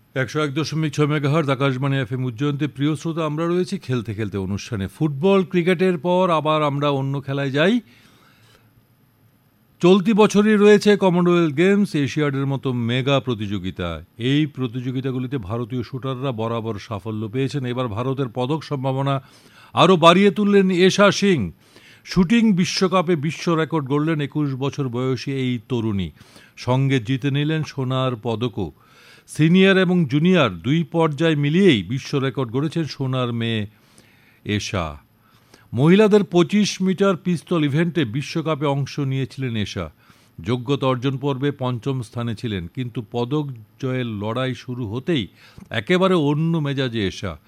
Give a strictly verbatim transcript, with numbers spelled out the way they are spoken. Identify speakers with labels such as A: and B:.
A: একশো এক দশমিক ছয় মেগাহার্টজ আকাশবাণী এফএম উজ্জয়ন্তে। প্রিয় শ্রোতা, আমরা রয়েছি খেলতে খেলতে অনুষ্ঠানে। ফুটবল ক্রিকেটের পর আবার আমরা অন্য খেলায় যাই। চলতি বছরই রয়েছে কমনওয়েলথ গেমস, এশিয়াডের মতো মেগা প্রতিযোগিতা। এই প্রতিযোগিতাগুলিতে ভারতীয় শুটাররা বরাবর সাফল্য পেয়েছেন। এবার ভারতের পদক সম্ভাবনা আরও বাড়িয়ে তুললেন এশা সিং। শুটিং বিশ্বকাপে বিশ্ব রেকর্ড গড়লেন একুশ বছর বয়সী এই তরুণী। সঙ্গে জিতে নিলেন সোনার পদকও। সিনিয়র এবং জুনিয়র দুই পর্যায় মিলিয়েই বিশ্ব রেকর্ড গড়েছেন সোনার মেয়ে এশা। মহিলাদের পঁচিশ মিটার পিস্তল ইভেন্টে বিশ্বকাপে অংশ নিয়েছিলেন এশা। যোগ্যতা অর্জন পর্বে পঞ্চম স্থানে ছিলেন, কিন্তু পদক জয়ের লড়াই শুরু হতেই একেবারে অন্য মেজাজে এশা।